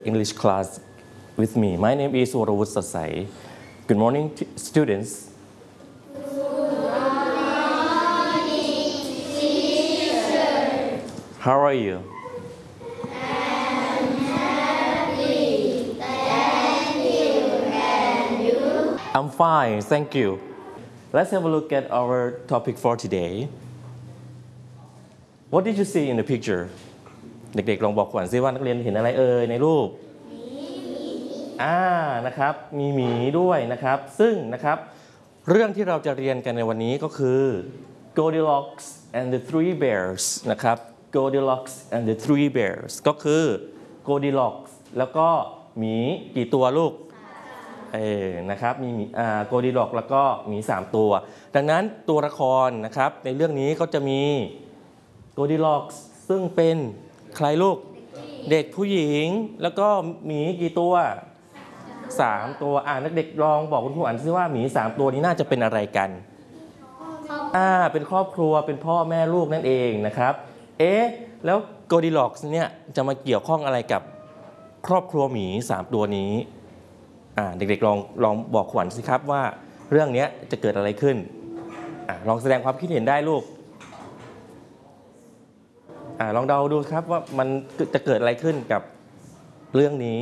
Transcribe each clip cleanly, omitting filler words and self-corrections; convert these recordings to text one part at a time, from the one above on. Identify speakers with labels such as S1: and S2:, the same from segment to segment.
S1: English class with me. My name is Warawut Sasai. Good morning, students. How are you? I'm fine, thank you. Let's have a look at our topic for today. What did you see in the picture? เด็กๆลองบอกก่อนซิว่านักเรียนเห็นอะไรในรูปนะครับมีหมีด้วยนะครับซึ่งนะครับเรื่องที่เราจะเรียนกันในวันนี้ก็คือ Goldilocks and the Three Bears นะครับ Goldilocks and the Three Bears ก็คือ Goldilocks แล้วก็หมีกี่ตัวลูกนะครับมีGoldilocks แล้วก็หมี3ตัวดังนั้นตัวละครนะครับในเรื่องนี้ก็จะมี Goldilocks ซึ่งเป็นใครลูกเด็กผู้หญิงแล้วก็หมีกี่ตัว3ตัวนักเด็กลองบอกคุณครูอ่านซิว่าหมี3ตัวนี้น่าจะเป็นอะไรกันเป็นครอบครัวเป็นพ่อแม่ลูกนั่นเองนะครับแล้ว Goldilocks เนี่ยจะมาเกี่ยวข้องอะไรกับครอบครัวหมี3ตัวนี้เด็กๆลองบอกขวัญสิครับว่าเรื่องนี้จะเกิดอะไรขึ้นลองแสดงความคิดเห็นได้ลูกลองเดาดูครับว่ามันจะเกิดอะไรขึ้นกับเรื่องนี้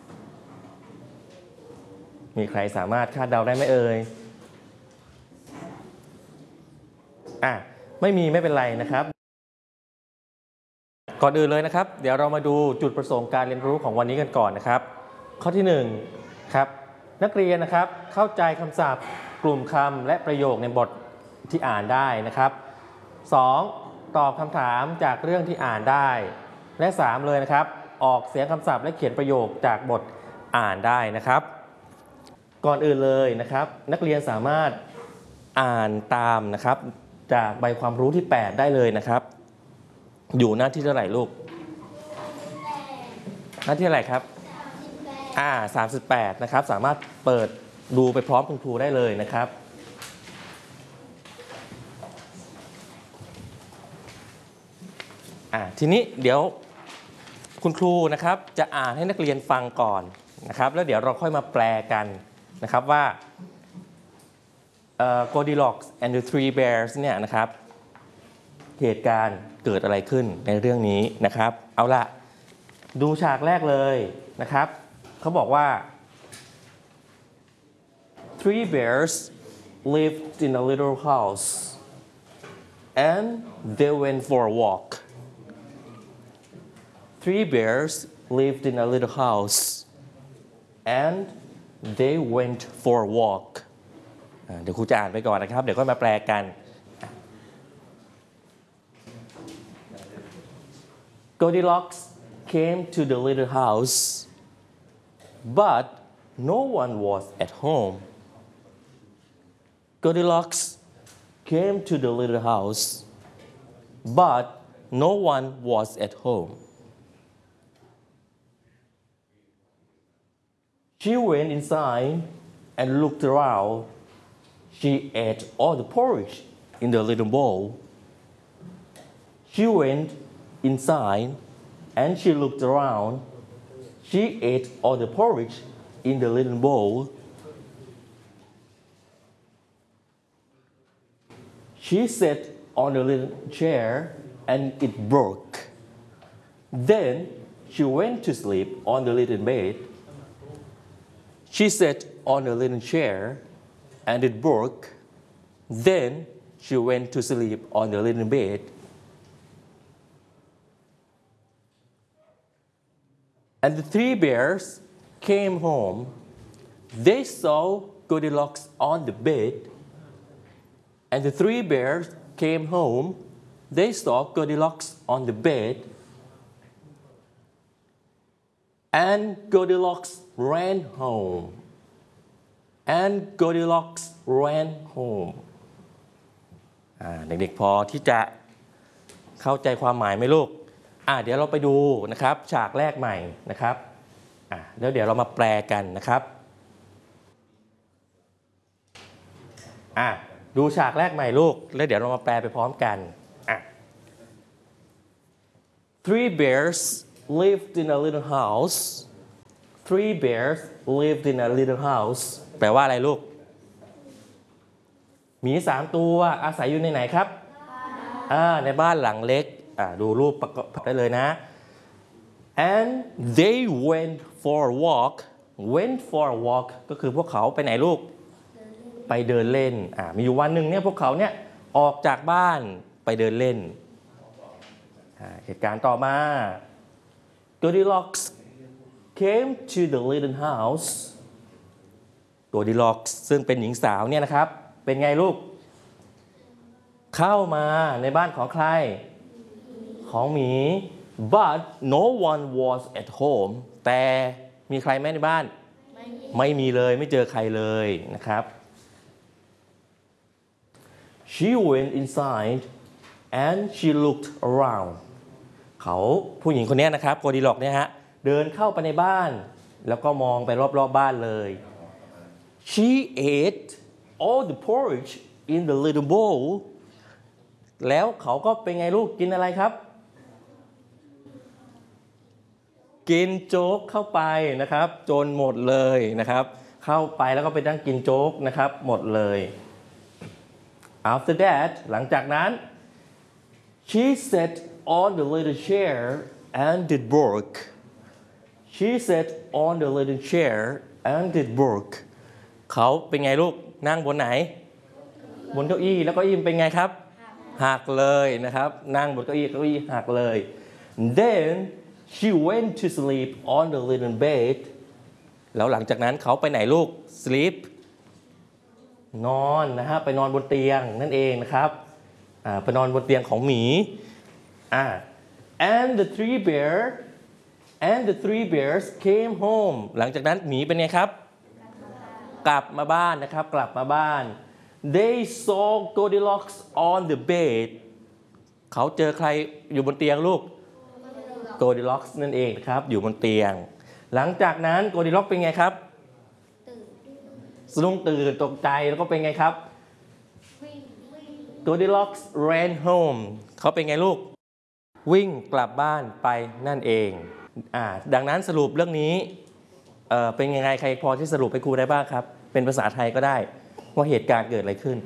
S1: มีใครสามารถคาดเดาได้ไหมไม่เป็นไรนะครับก่อนอื่นเลยนะครับเดี๋ยวเรามาดูจุดประสงค์การเรียนรู้ของวันนี้กันก่อนนะครับข้อที่1ครับนักเรียนนะครับเข้าใจคำศัพท์กลุ่มคำและประโยคในบทที่อ่านได้นะครับ2ตอบคำถามจากเรื่องที่อ่านได้และ3เลยนะครับออกเสียงคำศัพท์และเขียนประโยคจากบทอ่านได้นะครับก่อนอื่นเลยนะครับนักเรียนสามารถอ่านตามนะครับจากใบความรู้ที่8ได้เลยนะครับอยู่หน้าที่เท่าไหร่ลูกหน้าที่อะไรครับ38นะครับสามารถเปิดดูไปพร้อมคุณครูได้เลยนะครับทีนี้เดี๋ยวคุณครูนะครับจะอ่านให้นักเรียนฟังก่อนนะครับแล้วเดี๋ยวเราค่อยมาแปลกันนะครับว่าGoldilocks and the Three Bears เนี่ยนะครับเหตุการณ์เกิดอะไรขึ้นในเรื่องนี้นะครับเอาล่ะดูฉากแรกเลยนะครับเขาบอกว่า Three bears lived in a little house and they went for a walk Three bears lived in a little house and they went for a walk เดี๋ยวครูจะอ่านไปก่อนนะครับเดี๋ยวก็มาแปลกัน Goldilocks came to the little house but no one was at home Goldilocks came to the little house but no one was at home She went inside and looked around. She ate all the porridge in the little bowl. She went inside and she looked around. She ate all the porridge in the little bowl. She sat on the little chair and it broke. Then she went to sleep on the little bed.She sat on a little chair and it broke. Then she went to sleep on the little bed. And the three bears came home. They saw Goldilocks on the bed. And the three bears came home. They saw Goldilocks on the bed.And Goldilocks ran home. And Goldilocks ran home. เด็กๆพอที่จะเข้าใจความหมายไหมลูกเดี๋ยวเราไปดูนะครับฉากแรกใหม่นะครับแล้วเดี๋ยวเรามาแปลกันนะครับดูฉากแรกใหม่ลูกแล้วเดี๋ยวเรามาแปลไปพร้อมกันThree bears lived in a little house three bears lived in a little house แปลว่าอะไรลูกหมี3ตัวอาศัยอยู่ในไหนครับในบ้านหลังเล็กดูรูปประกอบได้เลยนะ and they went for a walk ก็คือพวกเขาไปไหนลูกไปเดินเล่นมีอยู่วันหนึ่งเนี่ยพวกเขาเนี่ยออกจากบ้านไปเดินเล่นเหตุการณ์ต่อมา Goldilocks came to the little house Goldilocks ซึ่งเป็นหญิงสาวเนี่ยนะครับเป็นไงลูกเข้ามาในบ้านของใครของหมี but no one was at home แต่มีใครไหมในบ้านไม่มีเลยไม่เจอใครเลยนะครับ she went inside and she looked around เขาผู้หญิงคนนี้นะครับโกดิล็อกเนี่ยฮะเดินเข้าไปในบ้านแล้วก็มองไปรอบๆบ้านเลย she ate all the porridge in the little bowl แล้วเขาก็เป็นไงลูกกินอะไรครับกินโจ๊กเข้าไปนะครับจนหมดเลยนะครับเข้าไปแล้วก็ไปนั่งกินโจ๊กนะครับหมดเลย after that หลังจากนั้น she sat on the little chair and did work she sat on the little chair and did work เขาเป็นไงลูกนั่งบนไหนบนเก้าอี้แล้วเก้าอี้เป็นไงครับหักเลยนะครับนั่งบนเก้าอี้หักเลย then she went to sleep on the little bed แล้วหลังจากนั้นเขาไปไหนลูก sleep นอนนะฮะไปนอนบนเตียงนั่นเองนะครับไปนอนบนเตียงของหมีand the three bears came home หลังจากนั้นหมีเป็นไงครับกลับมาบ้านนะครับกลับมาบ้าน they saw Goldilocks on the bed เขาเจอใครอยู่บนเตียงลูก Goldilocks นั่นเองครับอยู่บนเตียงหลังจากนั้น Goldilocks เป็นไงครับสะดุ้งตื่นตกใจแล้วก็เป็นไงครับ Goldilocks ran home เขาเป็นไงลูกวิ่งกลับบ้านไปนั่นเองดังนั้นสรุปเรื่องนี้เป็นยังไงใครพอที่สรุปให้ครูได้บ้างครับเป็นภาษาไทยก็ได้ว่าเหตุการณ์เกิดอะไรขึ้น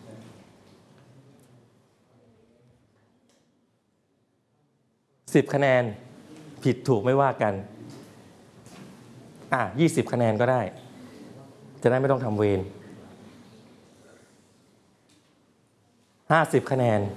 S1: 10คะแนนผิดถูกไม่ว่ากัน20คะแนนก็ได้จะได้ไม่ต้องทำเวร50คะแนน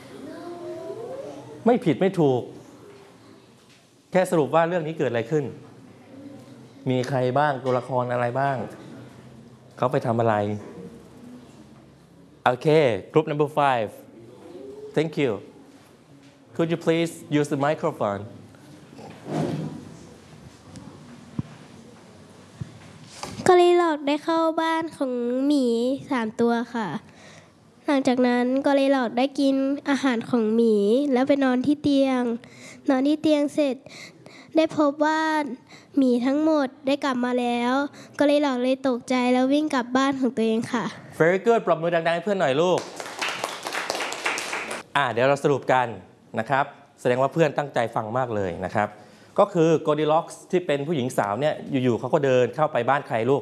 S1: ไม่ผิดไม่ถูกแค่สรุปว่าเรื่องนี้เกิดอะไรขึ้นมีใครบ้างตัวละครอะไรบ้างเขาไปทำอะไรโอเค group number 5 thank you could you please use the microphone
S2: กอริลลอกได้เข้าบ้านของหมี3ตัวค่ะหลังจากนั้นกอริลลอกได้กินอาหารของหมีแล้วไปนอนที่เตียงเสร็จได้พบว่าหมีทั้งหมดได้กลับมาแล้วกอริลลอกเลยตกใจแล้ววิ่งกลับบ้านของตัวเองค่ะ
S1: Very good ปรบมือดังๆให้เพื่อนหน่อยลูกเดี๋ยวเราสรุปกันนะครับแสดงว่าเพื่อนตั้งใจฟังมากเลยนะครับก็คือ Goldilocks ที่เป็นผู้หญิงสาวเนี่ยอยู่ๆเขาก็เดินเข้าไปบ้านใครลูก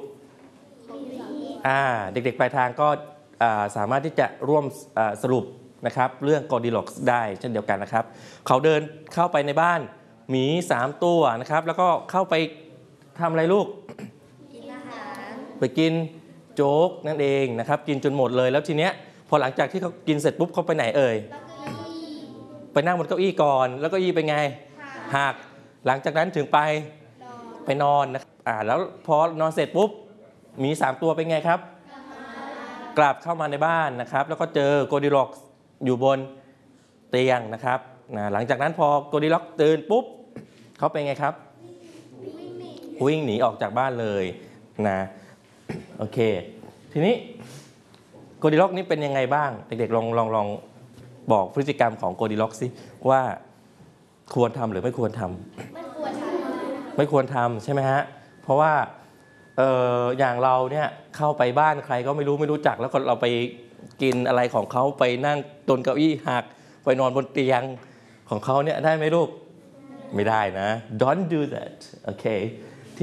S1: เด็กๆปลายทางก็สามารถที่จะร่วมสรุปนะครับเรื่อง Goldilocks ได้เช่นเดียวกันนะครับเขาเดินเข้าไปในบ้านหมี3ตัวนะครับแล้วก็เข้าไปทำอะไรลูกกินอาหารไปกินโจ๊กนั่นเองนะครับกินจนหมดเลยแล้วทีเนี้ยพอหลังจากที่เขากินเสร็จปุ๊บเขาไปไหนเอ่ยไปนั่งบนเก้าอี้ก่อนแล้วเก้าอี้เป็นไงหักหลังจากนั้นถึงไปนอนนะแล้วพอนอนเสร็จปุ๊บหมี3ตัวเป็นไงครับกลับเข้ามาในบ้านนะครับแล้วก็เจอ Goldilocks อยู่บนเตียงนะครับหลังจากนั้นพอ Goldilocks ตื่นปุ๊บเขาเป็นไงครับวิ่งหนีออกจากบ้านเลยนะโอเคทีนี้ Goldilocks นี่เป็นยังไงบ้างเด็กๆลองบอกพฤติกรรมของ Goldilocks สิว่าควรทำหรือไม่ควรทำไม่ควรทำใช่ไหมฮะเพราะว่าอย่างเราเนี่ยเข้าไปบ้านใครก็ไม่รู้จักแล้วก็เราไปกินอะไรของเขาไปนั่งบนเก้าอี้หักไปนอนบนเตียงของเขาเนี่ยได้ไหมลูกไม่ได้นะ don't do that okay